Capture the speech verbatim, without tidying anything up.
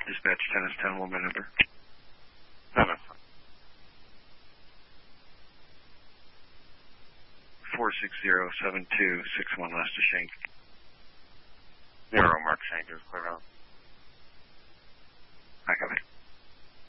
Dispatch ten is ten, one minute number. Seven. four six zero seven two six one last to Shank. Zero, Mark Shank is clear out.